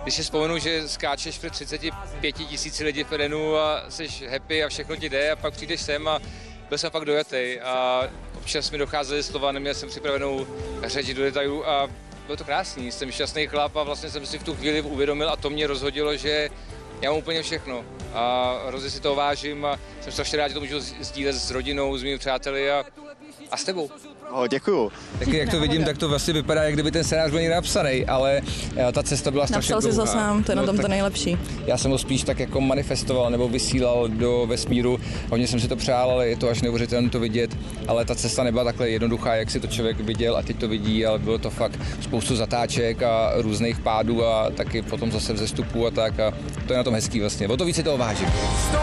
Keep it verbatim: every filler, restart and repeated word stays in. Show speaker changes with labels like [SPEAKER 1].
[SPEAKER 1] když si vzpomenu, že skáčeš před třiceti pěti tisíci lidí v terénu a jsi happy a všechno ti jde a pak přijdeš sem a byl jsem fakt dojatý a občas mi docházely slova, neměl jsem připravenou řeč do detailů a bylo to krásný, jsem šťastný chlap a vlastně jsem si v tu chvíli uvědomil a to mě rozhodilo, že já mám úplně všechno a hrozně si toho vážím a jsem strašně rád, že to můžu sdílet s rodinou, s mými přáteli a, a s tebou.
[SPEAKER 2] Oh, děkuju.
[SPEAKER 3] Taky jak to vidím, tak to vlastně vypadá, jak kdyby ten scénář byl někde napsaný, ale ta cesta byla strašně
[SPEAKER 4] Napsal
[SPEAKER 3] dlouhá.
[SPEAKER 4] si to sám, to je na tom to nejlepší.
[SPEAKER 3] Já jsem ho spíš tak jako manifestoval nebo vysílal do vesmíru. Hodně jsem si to přál, ale je to až neuvěřitelné to vidět. Ale ta cesta nebyla takhle jednoduchá, jak si to člověk viděl a teď to vidí, ale bylo to fakt spoustu zatáček a různých pádů a taky potom zase vzestupu a tak. A to je na tom hezký vlastně. O to víc si toho vážím.